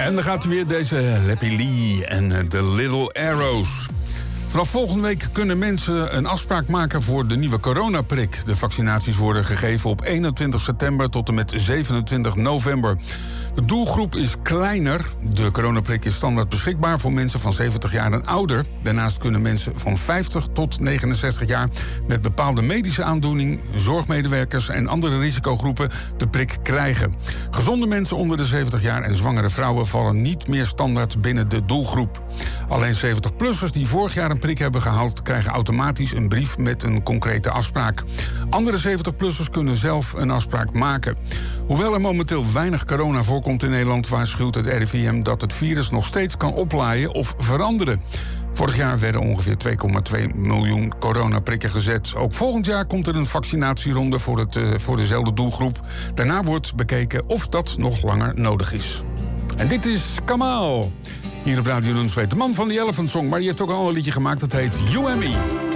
En dan gaat weer deze Leppy Lee en The Little Arrows. Vanaf volgende week kunnen mensen een afspraak maken voor de nieuwe coronaprik. De vaccinaties worden gegeven op 21 september tot en met 27 november. De doelgroep is kleiner. De coronaprik is standaard beschikbaar voor mensen van 70 jaar en ouder. Daarnaast kunnen mensen van 50 tot 69 jaar met bepaalde medische aandoening, zorgmedewerkers en andere risicogroepen de prik krijgen. Gezonde mensen onder de 70 jaar en zwangere vrouwen vallen niet meer standaard binnen de doelgroep. Alleen 70-plussers die vorig jaar een prik hebben gehaald, krijgen automatisch een brief met een concrete afspraak. Andere 70-plussers kunnen zelf een afspraak maken. Hoewel er momenteel weinig corona voorkomt in Nederland, waarschuwt het RIVM dat het virus nog steeds kan oplaaien of veranderen. Vorig jaar werden ongeveer 2,2 miljoen coronaprikken gezet. Ook volgend jaar komt er een vaccinatieronde voor dezelfde doelgroep. Daarna wordt bekeken of dat nog langer nodig is. En dit is Kamal. Hier op Radio Nunspeet, de man van die Elephant Song. Maar die heeft ook al een liedje gemaakt, dat heet You and Me.